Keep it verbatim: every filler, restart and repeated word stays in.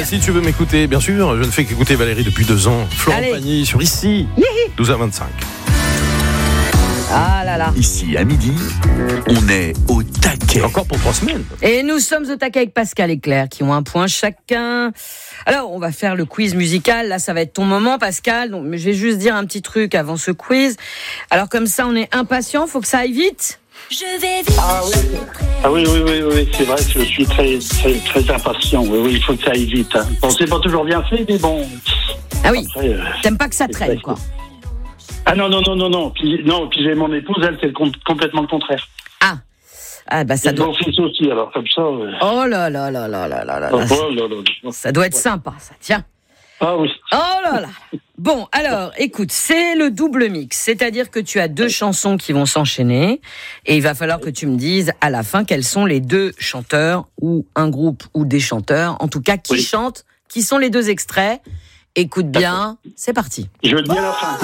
si tu veux m'écouter, bien sûr, je ne fais qu'écouter Valérie depuis deux ans. Florent Allez. Pagny sur Ici, douze à vingt-cinq. Ah là là. Ici, à midi, on est au taquet. Encore pour trois semaines. Et nous sommes au taquet avec Pascal et Claire qui ont un point chacun. Alors, on va faire le quiz musical. Là, ça va être ton moment, Pascal. Donc, mais je vais juste dire un petit truc avant ce quiz. Alors, comme ça, on est impatient. Faut que ça aille vite. Je vais vite. Ah oui, ah oui, oui, oui, oui, c'est vrai que je suis très, très, très impatient. Oui, oui, il faut que ça aille vite. Hein. Bon, c'est pas toujours bien fait, mais bon. Ah oui. Après, euh, T'aimes pas que ça traîne, vrai. quoi. Ah non, non, non, non, non. Puis, non, puis j'ai mon épouse, elle, c'est le com- complètement le contraire. Ah. Ah, bah, ça Et doit. mon fils aussi, alors comme ça. Euh... Oh là là là là là là là Oh, là. oh là là là. Ça doit être sympa, ça. Tiens. Ah oui. Oh là là. Bon, alors, écoute, c'est le double mix. C'est-à-dire que tu as deux chansons qui vont s'enchaîner. Et il va falloir que tu me dises à la fin quels sont les deux chanteurs ou un groupe ou des chanteurs. En tout cas, qui Oui. chantent, qui sont les deux extraits. Écoute bien, c'est parti. Je le dis à la fin.